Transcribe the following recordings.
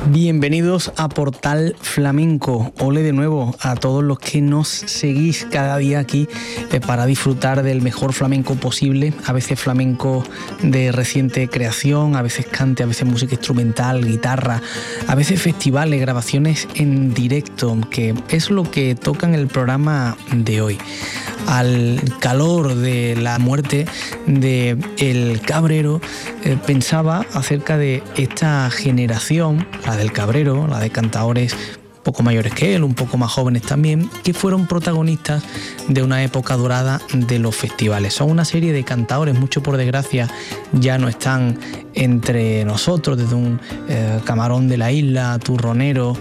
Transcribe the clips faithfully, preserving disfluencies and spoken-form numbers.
Bienvenidos a Portal Flamenco. Ole de nuevo a todos los que nos seguís cada día aquí eh, para disfrutar del mejor flamenco posible. A veces flamenco de reciente creación, a veces cante, a veces música instrumental, guitarra, a veces festivales, grabaciones en directo, que es lo que toca en el programa de hoy. Al calor de la muerte de El Cabrero, eh, pensaba acerca de esta generación, la del Cabrero, la de cantaores poco mayores que él, un poco más jóvenes también, que fueron protagonistas de una época dorada de los festivales. Son una serie de cantaores, muchos por desgracia ya no están entre nosotros, desde un eh, Camarón de la Isla, Turronero,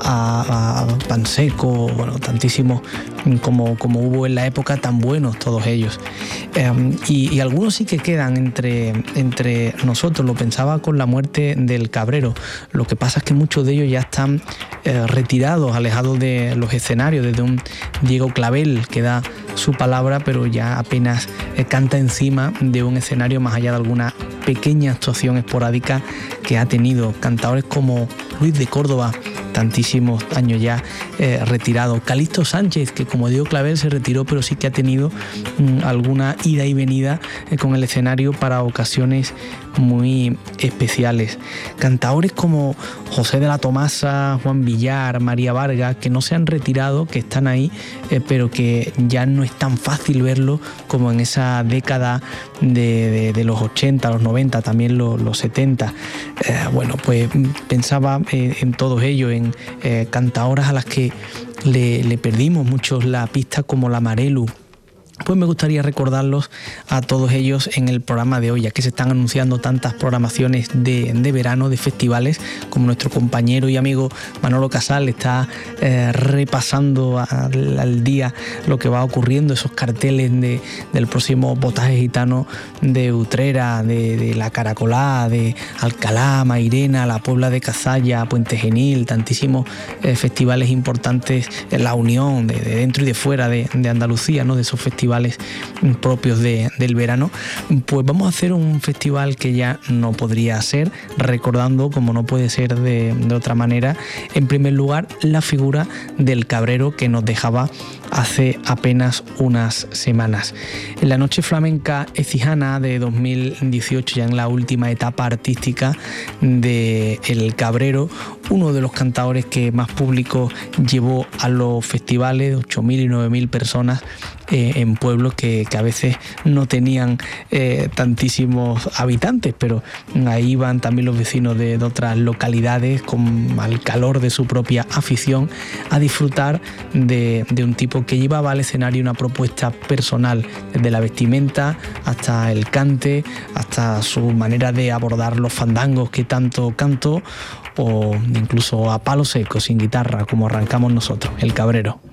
a, a Panseco, bueno, tantísimos como, como hubo en la época, tan buenos todos ellos. Eh, y, y algunos sí que quedan entre, entre nosotros, lo pensaba con la muerte del Cabrero. Lo que pasa es que muchos de ellos ya están eh, retirados, alejados de los escenarios, desde un Diego Clavel que da su palabra, pero ya apenas eh, canta encima de un escenario, más allá de alguna pequeña actuación esporádica que ha tenido. Cantadores como Luis de Córdoba, tantísimos años ya eh, retirado. Calixto Sánchez, que como Diego Clavel se retiró, pero sí que ha tenido mm, alguna ida y venida eh, con el escenario para ocasiones muy especiales. Cantaores como José de la Tomasa, Juan Villar, María Vargas, que no se han retirado, que están ahí, eh, pero que ya no es tan fácil verlo como en esa década de, de, de los ochenta, los noventa, también los, los setenta. Eh, bueno, pues pensaba eh, en todos ellos, en eh, cantaoras a las que le, le perdimos muchos la pista, como la Marelu. Pues me gustaría recordarlos a todos ellos en el programa de hoy, ya que se están anunciando tantas programaciones de, de verano, de festivales, como nuestro compañero y amigo Manolo Casal está eh, repasando al, al día lo que va ocurriendo, esos carteles de, del próximo Potaje Gitano de Utrera, de, de La Caracolá, de Alcalá, Mairena, La Puebla de Cazalla, Puente Genil, tantísimos eh, festivales importantes en La Unión, de, de dentro y de fuera de, de Andalucía, ¿no? De esos festivales propios de, del verano. Pues vamos a hacer un festival que ya no podría ser, recordando, como no puede ser de, de otra manera, en primer lugar la figura del Cabrero, que nos dejaba hace apenas unas semanas. En la Noche Flamenca Ecijana de dos mil dieciocho, ya en la última etapa artística de El Cabrero, uno de los cantadores que más público llevó a los festivales, ocho mil y nueve mil personas eh, en pueblos que, que a veces no tenían eh, tantísimos habitantes, pero ahí iban también los vecinos de, de otras localidades con al calor de su propia afición a disfrutar de, de un tipo que llevaba al escenario una propuesta personal, desde la vestimenta hasta el cante, hasta su manera de abordar los fandangos que tanto cantó, o incluso a palo seco, sin guitarra, como arrancamos nosotros, El Cabrero.